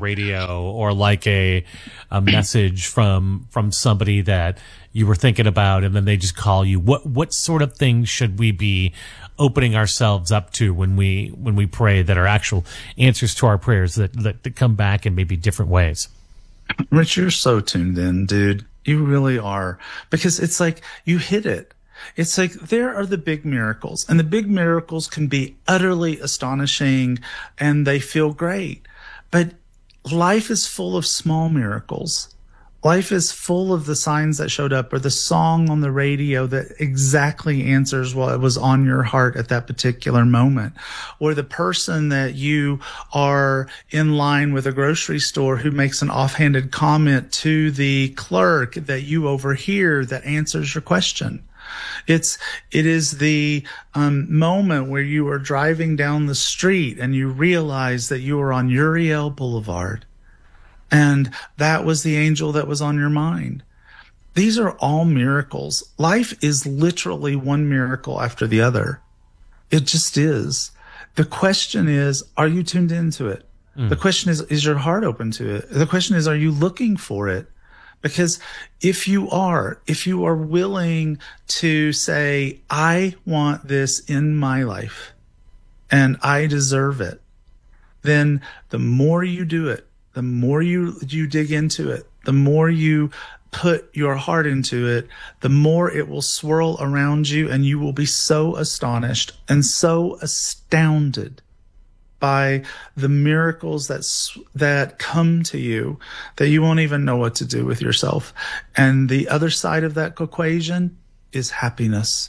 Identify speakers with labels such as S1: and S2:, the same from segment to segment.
S1: radio, or like a message from somebody that you were thinking about, and then they just call you. What sort of things should we be opening ourselves up to when we pray, that are actual answers to our prayers that come back in maybe different ways?
S2: Rich, you're so tuned in, dude. You really are. Because it's like you hit it. It's like there are the big miracles, and the big miracles can be utterly astonishing and they feel great. But life is full of small miracles. Life is full of the signs that showed up, or the song on the radio that exactly answers what was on your heart at that particular moment, or the person that you are in line with a grocery store who makes an offhanded comment to the clerk that you overhear that answers your question. It is the moment where you are driving down the street and you realize that you are on Uriel Boulevard, and that was the angel that was on your mind. These are all miracles. Life is literally one miracle after the other. It just is. The question is, are you tuned into it? The question is your heart open to it? The question is, are you looking for it? Because if you are willing to say, I want this in my life and I deserve it, then the more you do it, the more you dig into it, the more you put your heart into it, the more it will swirl around you, and you will be so astonished and so astounded by the miracles that come to you that you won't even know what to do with yourself. And the other side of that equation is happiness.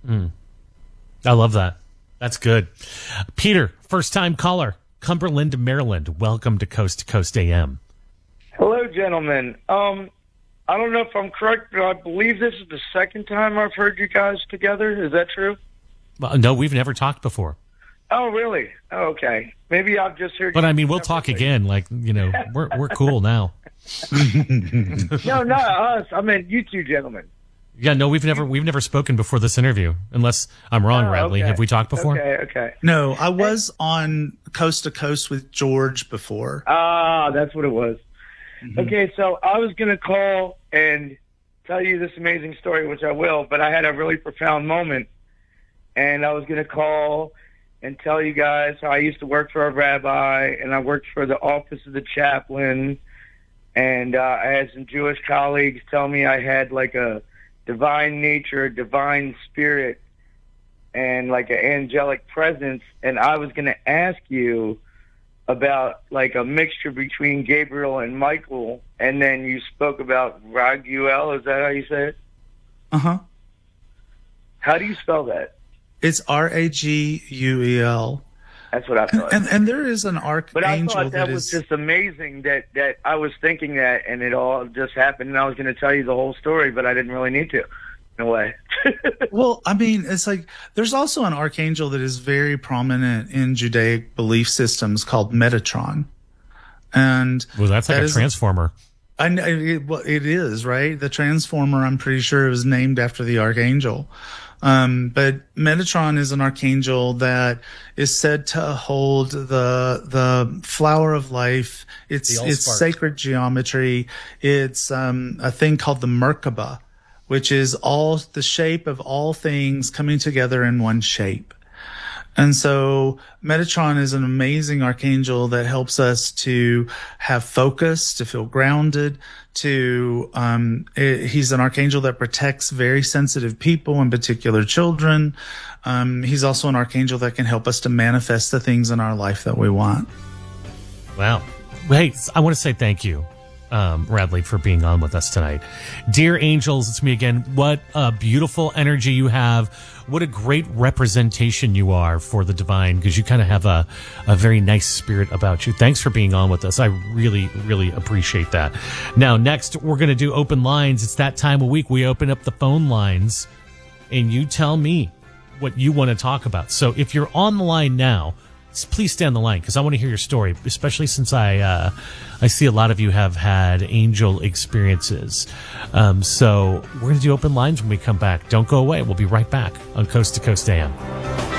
S1: I love that. That's good. Peter, first-time caller, Cumberland, Maryland. Welcome to Coast AM.
S3: Hello, gentlemen. I don't know if I'm correct, but I believe this is the second time I've heard you guys together. Is that true?
S1: Well, no, we've never talked before.
S3: Oh, really? Oh, okay. Maybe I've just heard.
S1: But I mean, we'll talk again. Like, we're cool now.
S3: No, not us. I meant you two gentlemen.
S1: Yeah, no, we've never spoken before this interview, unless I'm wrong, Radley.
S3: Okay.
S1: Have we talked before?
S3: Okay.
S2: No, I was on Coast to Coast with George before.
S3: Ah, that's what it was. Mm-hmm. Okay, so I was going to call and tell you this amazing story, which I will, but I had a really profound moment, and I was going to call and tell you guys how I used to work for a rabbi, and I worked for the office of the chaplain, and I had some Jewish colleagues tell me I had like a divine nature, a divine spirit, and like an angelic presence, and I was going to ask you about like a mixture between Gabriel and Michael, and then you spoke about Raguel. Is that how you say it?
S2: Uh-huh.
S3: How do you spell that?
S2: It's Raguel.
S3: That's what I thought.
S2: And there is an archangel.
S3: But I thought that was just amazing that I was thinking that, and it all just happened, and I was going to tell you the whole story, but I didn't really need to, in a way.
S2: Well, I mean, it's like there's also an archangel that is very prominent in Judaic belief systems called Metatron. And
S1: well, that's like a transformer.
S2: I know, it is, right? The transformer, I'm pretty sure it was named after the archangel. But Metatron is an archangel that is said to hold the flower of life. It's sacred geometry. It's a thing called the Merkaba, which is all the shape of all things coming together in one shape. And so Metatron is an amazing archangel that helps us to have focus, to feel grounded, he's an archangel that protects very sensitive people, in particular children. He's also an archangel that can help us to manifest the things in our life that we want.
S1: Wow. Hey, I want to say thank you, Radley, for being on with us tonight. Dear angels, it's me again. What a beautiful energy you have. What a great representation you are for the divine, because you kind of have a very nice spirit about you. Thanks for being on with us. I really, really appreciate that. Now, next, we're going to do open lines. It's that time of week. We open up the phone lines, and you tell me what you want to talk about. So if you're on the line now, please stay on the line, because I want to hear your story, especially since I see a lot of you have had angel experiences. So we're going to do open lines when we come back. Don't go away. We'll be right back on Coast to Coast AM.